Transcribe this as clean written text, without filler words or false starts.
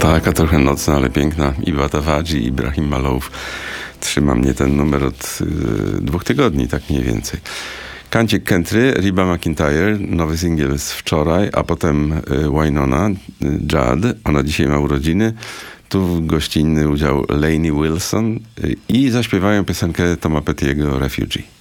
Taka trochę nocna, ale piękna. I Badawadzi, i Ibrahim Malouf. Trzyma mnie ten numer od 2 tygodni, tak mniej więcej. Kancik Country, Reba McEntire, nowy singiel z wczoraj, a potem Wynonna Judd. Ona dzisiaj ma urodziny. Tu gościnny udział Lainey Wilson i zaśpiewają piosenkę Toma Petty'ego Refugee.